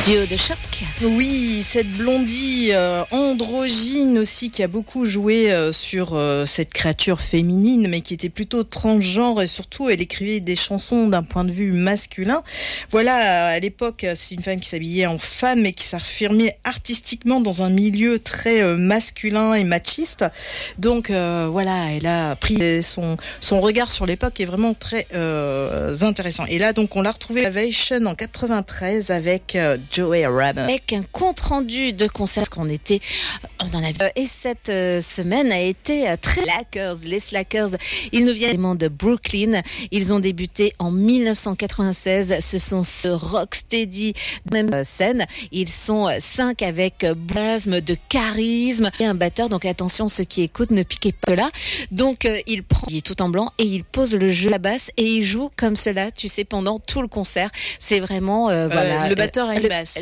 Duo de choc. Oui, cette blondie androgyne aussi qui a beaucoup joué sur cette créature féminine, mais qui était plutôt transgenre et surtout elle écrivait des chansons d'un point de vue masculin. Voilà, à l'époque, c'est une femme qui s'habillait en femme mais qui s'affirmait artistiquement dans un milieu très masculin et machiste. Donc voilà, elle a pris son regard sur l'époque est vraiment très intéressant. Et là, donc, on l'a retrouvée à Ovation en 93 avec Joey Ramone. Avec un compte-rendu de concert on en a et cette semaine a été très les Slackers. Ils nous viennent de Brooklyn. Ils ont débuté en 1996. Ce sont ce rocksteady de même scène. Ils sont 5 avec blasme de charisme et un batteur. Donc attention, ceux qui écoutent, ne piquez pas là. Donc il prend tout en blanc et il pose le jeu à la basse et il joue comme cela, tu sais, pendant tout le concert. C'est vraiment voilà. Le batteur a une basse.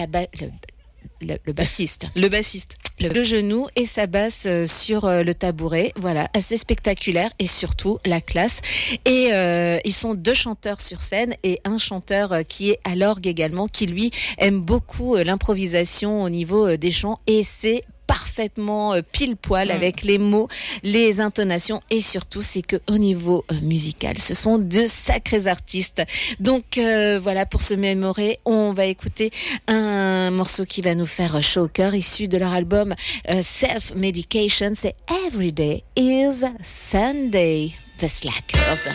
Le bassiste. Le bassiste. Le genou et sa basse sur le tabouret. Voilà, assez spectaculaire et surtout la classe. Et ils sont 2 chanteurs sur scène et un chanteur qui est à l'orgue également, qui lui aime beaucoup l'improvisation au niveau des chants et c'est parfaitement pile poil avec les mots, les intonations et surtout c'est que au niveau musical, ce sont de sacrés artistes. Donc voilà, pour se mémorer, on va écouter un morceau qui va nous faire chaud au cœur, issu de leur album Self Medication. C'est Every Day is Sunday, The Slackers.